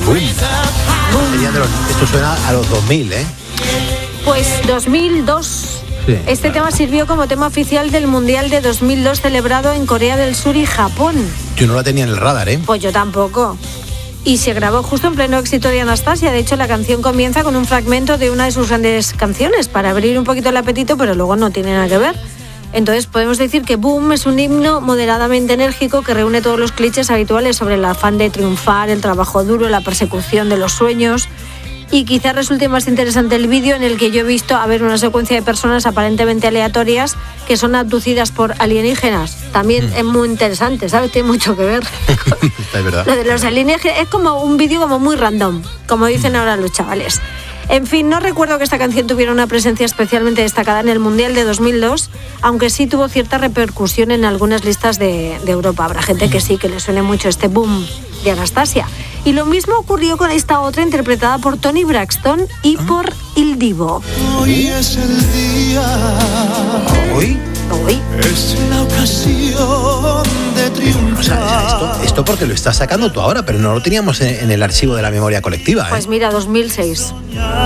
Boom. Esto suena a los 2000, ¿eh? Pues 2002. Sí, este tema sirvió como tema oficial del Mundial de 2002 celebrado en Corea del Sur y Japón. Yo no la tenía en el radar, ¿eh? Pues yo tampoco. Y se grabó justo en pleno éxito de Anastasia. De hecho, la canción comienza con un fragmento de una de sus grandes canciones para abrir un poquito el apetito, pero luego no tiene nada que ver. Entonces podemos decir que Boom es un himno moderadamente enérgico que reúne todos los clichés habituales sobre el afán de triunfar, el trabajo duro, la persecución de los sueños. Y quizás resulte más interesante el vídeo en el que yo he visto una secuencia de personas aparentemente aleatorias que son abducidas por alienígenas. También es muy interesante, ¿sabes? Tiene mucho que ver. Es verdad. Lo de los alienígenas es como un vídeo como muy random, como dicen ahora los chavales. En fin, no recuerdo que esta canción tuviera una presencia especialmente destacada en el Mundial de 2002, aunque sí tuvo cierta repercusión en algunas listas de Europa. Habrá gente que sí, que le suene mucho este Boom de Anastasia. Y lo mismo ocurrió con esta otra interpretada por Toni Braxton y por Il Divo. Hoy es el día. ¿Hoy? Es la ocasión de triunfar. O sea, esto porque lo estás sacando tú ahora, pero no lo teníamos en el archivo de la memoria colectiva, ¿eh? Pues mira, 2006.